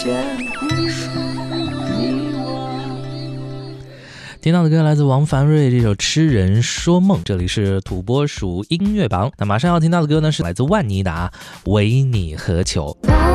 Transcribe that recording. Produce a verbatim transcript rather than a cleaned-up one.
见无数遗忘。 听到的歌来自王凡瑞这首《痴人说梦》，这里是土拨鼠音乐榜。那马上要听到的歌呢，是来自万妮达《为你何求》。